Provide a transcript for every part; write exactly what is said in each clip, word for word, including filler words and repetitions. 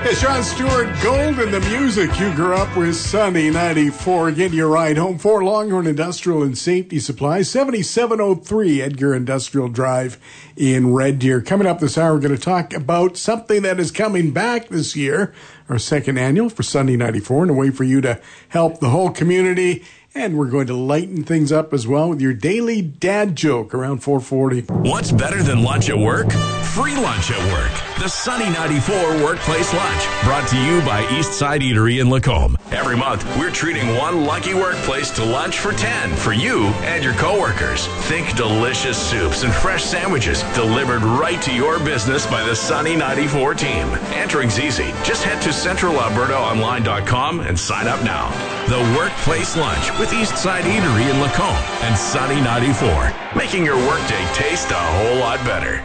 It's Sean Stewart, Gold and the Music. You grew up with Sunny ninety-four. Get your ride home for Longhorn Industrial and Safety Supply, seventy-seven oh three Edgar Industrial Drive in Red Deer. Coming up this hour, we're going to talk about something that is coming back this year, our second annual for Sunny ninety-four, and a way for you to help the whole community. And we're going to lighten things up as well with your daily dad joke around four forty. What's better than lunch at work? Free lunch at work. The Sunny ninety-four Workplace Lunch, brought to you by Eastside Eatery in Lacombe. Every month, we're treating one lucky workplace to lunch for ten for you and your coworkers. Think delicious soups and fresh sandwiches delivered right to your business by the Sunny ninety-four team. Entering's easy. Just head to central alberta online dot com and sign up now. The Workplace Lunch with Eastside Eatery in Lacombe and Sunny ninety-four, making your workday taste a whole lot better.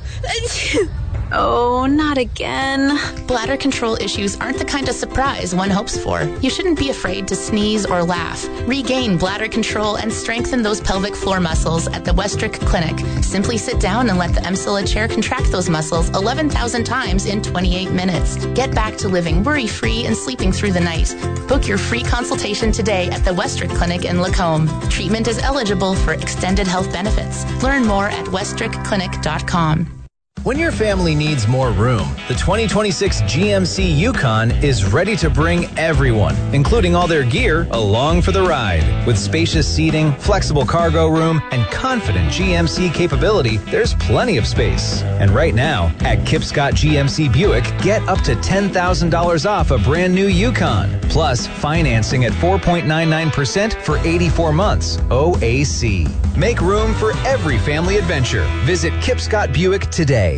Oh, not again. Bladder control issues aren't the kind of surprise one hopes for. You shouldn't be afraid to sneeze or laugh. Regain bladder control and strengthen those pelvic floor muscles at the Westrick Clinic. Simply sit down and let the Emsilla chair contract those muscles eleven thousand times in twenty-eight minutes. Get back to living worry-free and sleeping through the night. Book your free consultation today at the Westrick Clinic in Lacombe. Treatment is eligible for extended health benefits. Learn more at westrick clinic dot com. When your family needs more room, the twenty twenty-six G M C Yukon is ready to bring everyone, including all their gear, along for the ride. With spacious seating, flexible cargo room, and confident G M C capability, there's plenty of space. And right now, at Kipscott G M C Buick, get up to ten thousand dollars off a brand new Yukon. Plus, financing at four point nine nine percent for eighty-four months, O A C. Make room for every family adventure. Visit Kipscott Buick today.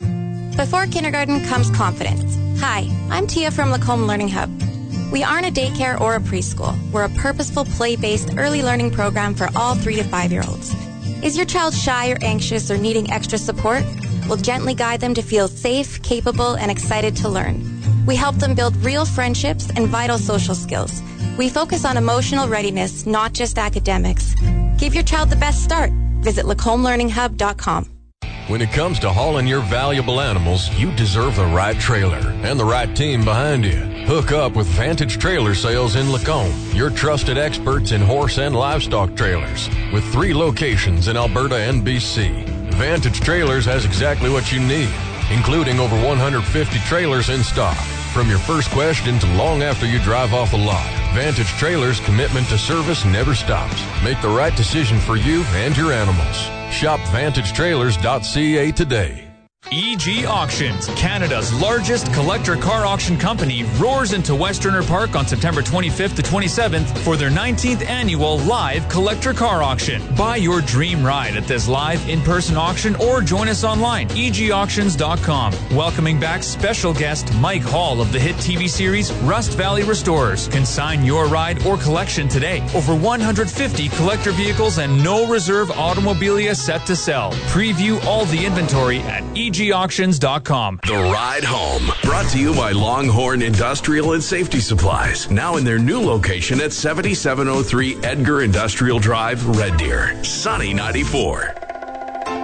Before kindergarten comes confidence. Hi, I'm Tia from Lacombe Learning Hub. We aren't a daycare or a preschool. We're a purposeful, play-based early learning program for all three to five-year-olds. Is your child shy or anxious or needing extra support? We'll gently guide them to feel safe, capable, and excited to learn. We help them build real friendships and vital social skills. We focus on emotional readiness, not just academics. Give your child the best start. Visit lacombe learning hub dot com. When it comes to hauling your valuable animals, you deserve the right trailer and the right team behind you. Hook up with Vantage Trailer Sales in Lacombe, your trusted experts in horse and livestock trailers. With three locations in Alberta and B C, Vantage Trailers has exactly what you need, including over one hundred fifty trailers in stock. From your first question to long after you drive off the lot, Vantage Trailers' commitment to service never stops. Make the right decision for you and your animals. Shop vantage trailers dot c a today. E G Auctions, Canada's largest collector car auction company, roars into Westerner Park on September twenty-fifth to twenty-seventh for their nineteenth annual live collector car auction. Buy your dream ride at this live in-person auction or join us online, e g auctions dot com. Welcoming back special guest Mike Hall of the hit T V series Rust Valley Restorers. Consign your ride or collection today. Over one hundred fifty collector vehicles and no reserve automobilia set to sell. Preview all the inventory at e g auctions dot com. The Ride Home, brought to you by Longhorn Industrial and Safety Supplies, now in their new location at seventy-seven oh three Edgar Industrial Drive, Red Deer. Sunny ninety-four.